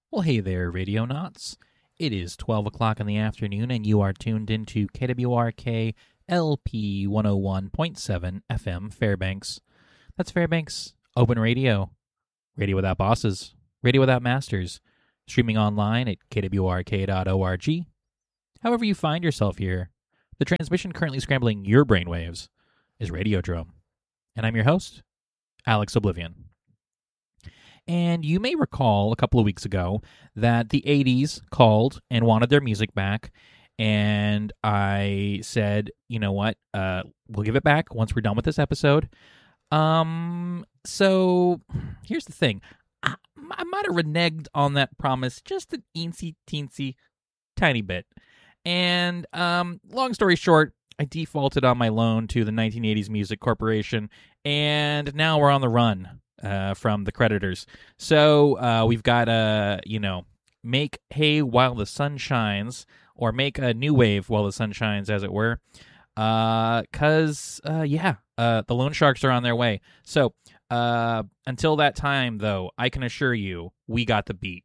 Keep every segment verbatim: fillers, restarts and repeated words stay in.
Well, hey there, Radio Knots. It is twelve o'clock in the afternoon, and you are tuned into K W R K L P one oh one point seven F M Fairbanks. That's Fairbanks Open Radio. Radio without bosses. Radio without masters. Streaming online at k w r k dot org. However you find yourself here, the transmission currently scrambling your brainwaves is Radiodrome. And I'm your host, Alex Oblivion. And you may recall a couple of weeks ago that the eighties called and wanted their music back. And I said, you know what, uh, we'll give it back once we're done with this episode. Um, so here's the thing. I, I might have reneged on that promise just an eensy teensy tiny bit. And um, long story short, I defaulted on my loan to the nineteen eighties Music Corporation, and now we're on the run uh, from the creditors. So uh, we've got to, you know, make hay while the sun shines, or make a new wave while the sun shines, as it were. Because, uh, uh, yeah, uh, the loan sharks are on their way. So uh, until that time, though, I can assure you, we got the beat.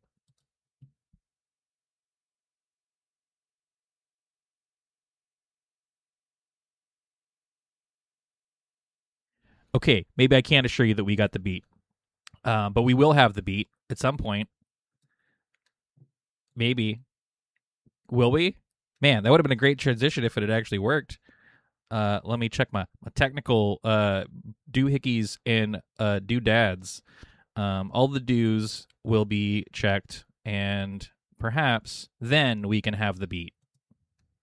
Okay, maybe I can't assure you that we got the beat, uh, but we will have the beat at some point. Maybe. Will we? Man, that would have been a great transition if it had actually worked. Uh, let me check my, my technical uh, doohickeys and uh, doodads. Um, all the do's will be checked, and perhaps then we can have the beat.